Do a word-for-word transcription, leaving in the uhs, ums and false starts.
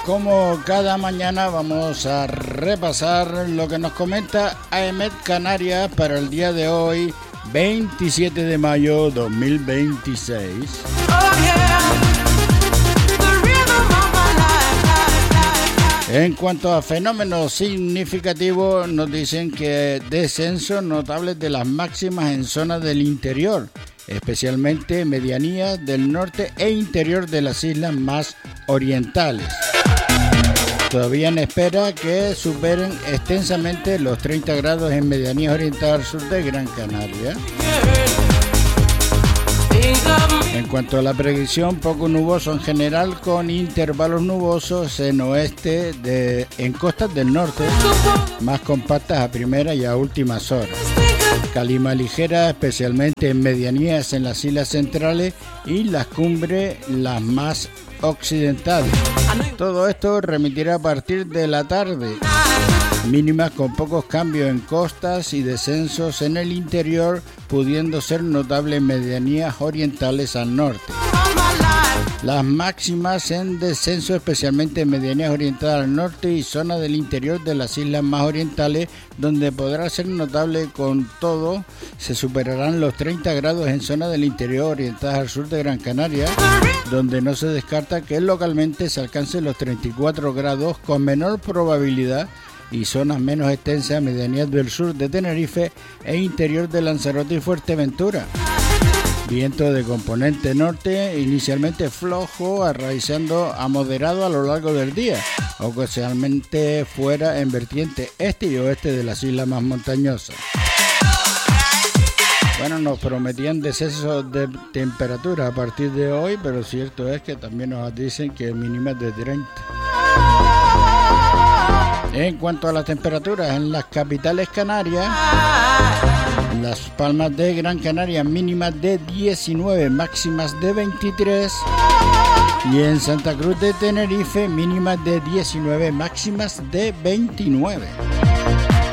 como cada mañana vamos a repasar lo que nos comenta A E M E T Canarias para el día de hoy, veintisiete de mayo dos mil veintiséis. En cuanto a fenómenos significativos, nos dicen que descensos notables de las máximas en zonas del interior, especialmente medianías del norte e interior de las islas más orientales. Todavía en espera que superen extensamente los treinta grados en medianías orientales al sur de Gran Canaria. En cuanto a la predicción, poco nuboso en general, con intervalos nubosos en oeste de, en costas del norte, más compactas a primera y a últimas horas. Calima ligera, especialmente en medianías en las islas centrales y las cumbres las más occidentales. Todo esto remitirá a partir de la tarde. Mínimas con pocos cambios en costas y descensos en el interior, pudiendo ser notables medianías orientales al norte. Las máximas en descenso, especialmente en medianías orientales al norte y zona del interior de las islas más orientales, donde podrá ser notable con todo, se superarán los treinta grados en zona del interior orientadas al sur de Gran Canaria, donde no se descarta que localmente se alcancen los treinta y cuatro grados con menor probabilidad, y zonas menos extensas, medianías del sur de Tenerife e interior de Lanzarote y Fuerteventura. Viento de componente norte, inicialmente flojo, arraizando a moderado a lo largo del día, ocasionalmente fuera en vertiente este y oeste de las islas más montañosas. Bueno, nos prometían descensos de temperatura a partir de hoy, pero cierto es que también nos dicen que mínimas de treinta. En cuanto a las temperaturas en las capitales canarias, Las Palmas de Gran Canaria mínimas de diecinueve, máximas de veintitrés, y en Santa Cruz de Tenerife mínimas de diecinueve, máximas de veintinueve.